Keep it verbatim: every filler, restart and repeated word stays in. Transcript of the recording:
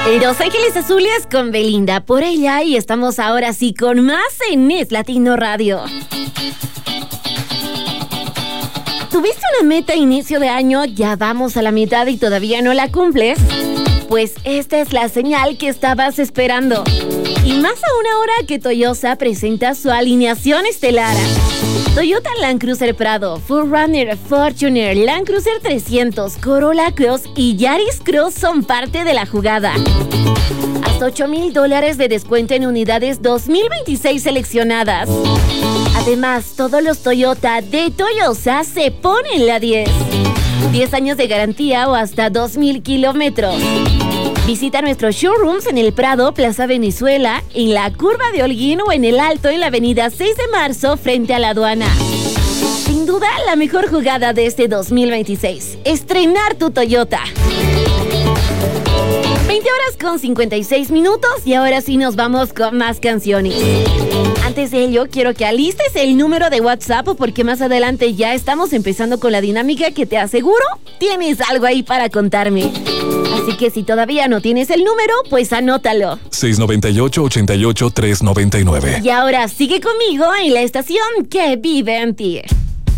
Los Ángeles Azules con Belinda, por ella, y estamos ahora sí con más en Es Latino Radio. ¿Tuviste una meta a inicio de año? Ya vamos a la mitad y todavía no la cumples. Pues esta es la señal que estabas esperando. Y más aún ahora que Toyota presenta su alineación estelar. Toyota Land Cruiser Prado, four runner, Fortuner, Land Cruiser trescientos, Corolla Cross y Yaris Cross son parte de la jugada. Hasta ocho mil dólares de descuento en unidades dos mil veintiséis seleccionadas. Además, todos los Toyota de Toyosa se ponen la diez. diez años de garantía o hasta dos mil kilómetros. Visita nuestros showrooms en el Prado, Plaza Venezuela, en la Curva de Holguín o en el Alto en la avenida seis de marzo frente a la aduana. Sin duda, la mejor jugada de este dos mil veintiséis. Estrenar tu Toyota. veinte horas con cincuenta y seis minutos y ahora sí nos vamos con más canciones. Antes de ello, quiero que alistes el número de WhatsApp porque más adelante ya estamos empezando con la dinámica que te aseguro tienes algo ahí para contarme. Así que si todavía no tienes el número, pues anótalo. seis nueve ocho, ochenta y ocho, trescientos noventa y nueve. Y ahora sigue conmigo en la estación que vive en ti.